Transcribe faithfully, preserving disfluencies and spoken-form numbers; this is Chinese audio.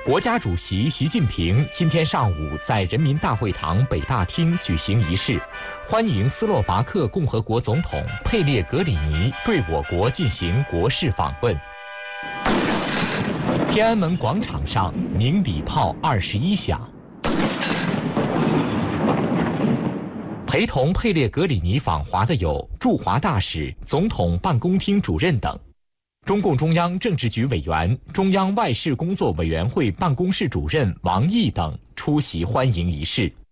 国家主席习近平今天上午在人民大会堂北大厅举行仪式，欢迎斯洛伐克共和国总统佩列格里尼对我国进行国事访问。天安门广场上鸣礼炮二十一响。陪同佩列格里尼访华的有驻华大使、总统办公厅主任等。中共中央政治局委员、中央外事工作委员会办公室主任王毅等出席欢迎仪式。